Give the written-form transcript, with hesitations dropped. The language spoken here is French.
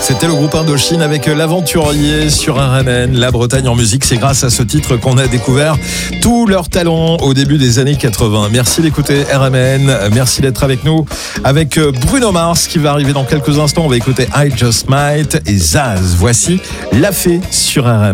C'était le groupe Indochine avec l'Aventurier sur RMN. La Bretagne en musique, c'est grâce à ce titre qu'on a découvert tous leurs talents au début des années 80. Merci d'écouter RMN, merci d'être avec nous. Avec Bruno Mars qui va arriver dans quelques instants, on va écouter I Just Might et Zaz. Voici La Fée sur RMN.